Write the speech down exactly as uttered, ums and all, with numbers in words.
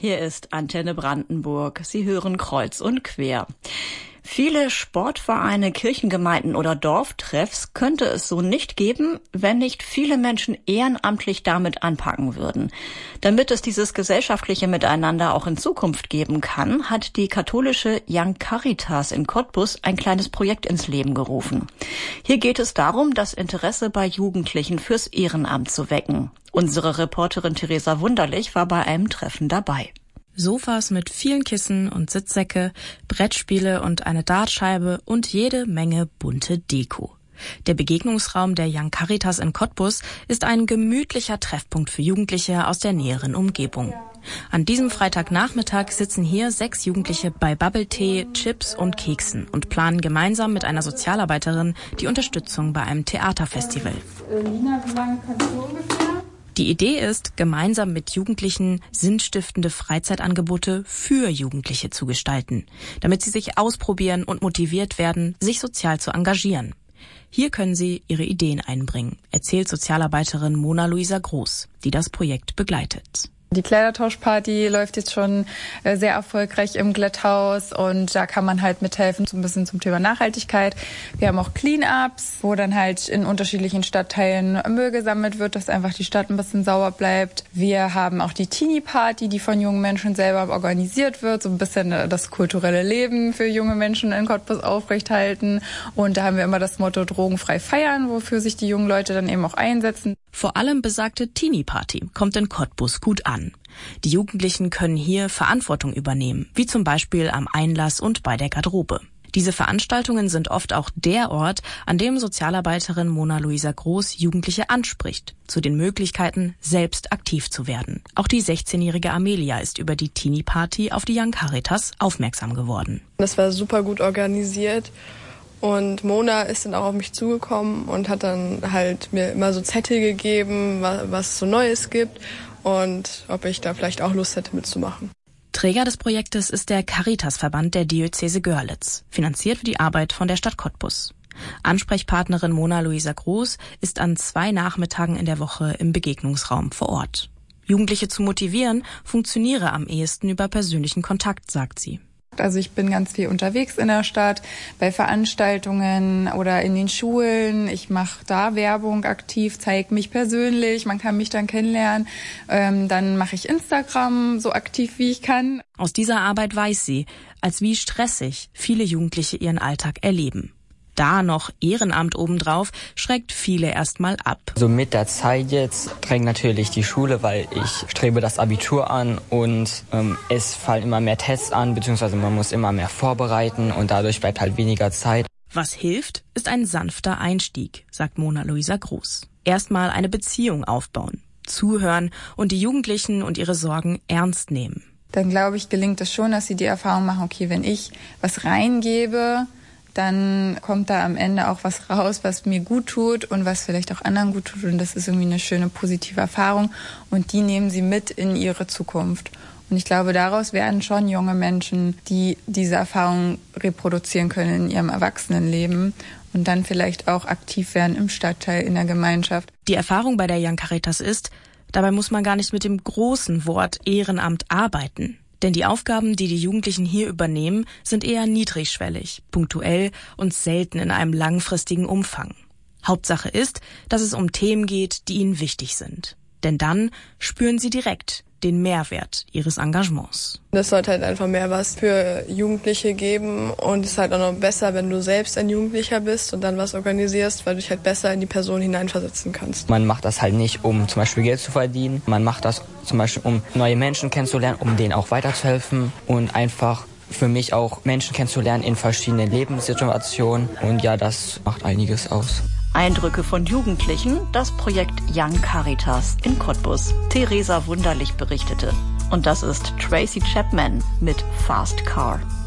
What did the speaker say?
Hier ist Antenne Brandenburg. Sie hören Kreuz und Quer. Viele Sportvereine, Kirchengemeinden oder Dorftreffs könnte es so nicht geben, wenn nicht viele Menschen ehrenamtlich damit anpacken würden. Damit es dieses gesellschaftliche Miteinander auch in Zukunft geben kann, hat die katholische Young Caritas in Cottbus ein kleines Projekt ins Leben gerufen. Hier geht es darum, das Interesse bei Jugendlichen fürs Ehrenamt zu wecken. Unsere Reporterin Theresa Wunderlich war bei einem Treffen dabei. Sofas mit vielen Kissen und Sitzsäcke, Brettspiele und eine Dartscheibe und jede Menge bunte Deko. Der Begegnungsraum der Young Caritas in Cottbus ist ein gemütlicher Treffpunkt für Jugendliche aus der näheren Umgebung. An diesem Freitagnachmittag sitzen hier sechs Jugendliche bei Bubble-Tee, Chips und Keksen und planen gemeinsam mit einer Sozialarbeiterin die Unterstützung bei einem Theaterfestival. Lina, wie lange kannst du ungefähr? Die Idee ist, gemeinsam mit Jugendlichen sinnstiftende Freizeitangebote für Jugendliche zu gestalten, damit sie sich ausprobieren und motiviert werden, sich sozial zu engagieren. Hier können sie ihre Ideen einbringen, erzählt Sozialarbeiterin Mona Luisa Groß, die das Projekt begleitet. Die Kleidertauschparty läuft jetzt schon sehr erfolgreich im Glätthaus und da kann man halt mithelfen, so ein bisschen zum Thema Nachhaltigkeit. Wir haben auch Clean-Ups, wo dann halt in unterschiedlichen Stadtteilen Müll gesammelt wird, dass einfach die Stadt ein bisschen sauber bleibt. Wir haben auch die Teenie-Party, die von jungen Menschen selber organisiert wird, so ein bisschen das kulturelle Leben für junge Menschen in Cottbus aufrechthalten. Und da haben wir immer das Motto drogenfrei feiern, wofür sich die jungen Leute dann eben auch einsetzen. Vor allem besagte Teenie-Party kommt in Cottbus gut an. Die Jugendlichen können hier Verantwortung übernehmen, wie zum Beispiel am Einlass und bei der Garderobe. Diese Veranstaltungen sind oft auch der Ort, an dem Sozialarbeiterin Mona Luisa Groß Jugendliche anspricht, zu den Möglichkeiten, selbst aktiv zu werden. Auch die sechzehnjährige Amelia ist über die Teenie-Party auf die Young Caritas aufmerksam geworden. Das war super gut organisiert. Und Mona ist dann auch auf mich zugekommen und hat dann halt mir immer so Zettel gegeben, was, was es so Neues gibt und ob ich da vielleicht auch Lust hätte mitzumachen. Träger des Projektes ist der Caritasverband der Diözese Görlitz. Finanziert wird die Arbeit von der Stadt Cottbus. Ansprechpartnerin Mona Luisa Groß ist an zwei Nachmittagen in der Woche im Begegnungsraum vor Ort. Jugendliche zu motivieren, funktioniere am ehesten über persönlichen Kontakt, sagt sie. Also ich bin ganz viel unterwegs in der Stadt, bei Veranstaltungen oder in den Schulen. Ich mache da Werbung aktiv, zeige mich persönlich, man kann mich dann kennenlernen. Ähm, dann mache ich Instagram so aktiv, wie ich kann. Aus dieser Arbeit weiß sie, als wie stressig viele Jugendliche ihren Alltag erleben. Da noch Ehrenamt obendrauf, schreckt viele erstmal ab. So mit der Zeit jetzt drängt natürlich die Schule, weil ich strebe das Abitur an und ähm, es fallen immer mehr Tests an, beziehungsweise man muss immer mehr vorbereiten und dadurch bleibt halt weniger Zeit. Was hilft, ist ein sanfter Einstieg, sagt Mona Luisa Groß. Erstmal eine Beziehung aufbauen, zuhören und die Jugendlichen und ihre Sorgen ernst nehmen. Dann glaube ich, gelingt es schon, dass sie die Erfahrung machen, okay, wenn ich was reingebe, dann kommt da am Ende auch was raus, was mir gut tut und was vielleicht auch anderen gut tut. Und das ist irgendwie eine schöne, positive Erfahrung. Und die nehmen sie mit in ihre Zukunft. Und ich glaube, daraus werden schon junge Menschen, die diese Erfahrung reproduzieren können in ihrem Erwachsenenleben und dann vielleicht auch aktiv werden im Stadtteil, in der Gemeinschaft. Die Erfahrung bei der Young Caritas ist, dabei muss man gar nicht mit dem großen Wort Ehrenamt arbeiten. Denn die Aufgaben, die die Jugendlichen hier übernehmen, sind eher niedrigschwellig, punktuell und selten in einem langfristigen Umfang. Hauptsache ist, dass es um Themen geht, die ihnen wichtig sind. Denn dann spüren sie direkt den Mehrwert ihres Engagements. Das sollte halt einfach mehr was für Jugendliche geben und es ist halt auch noch besser, wenn du selbst ein Jugendlicher bist und dann was organisierst, weil du dich halt besser in die Person hineinversetzen kannst. Man macht das halt nicht, um zum Beispiel Geld zu verdienen. Man macht das zum Beispiel, um neue Menschen kennenzulernen, um denen auch weiterzuhelfen und einfach für mich auch Menschen kennenzulernen in verschiedenen Lebenssituationen. Und ja, das macht einiges aus. Eindrücke von Jugendlichen, das Projekt Young Caritas in Cottbus. Theresa Wunderlich berichtete. Und das ist Tracy Chapman mit Fast Car.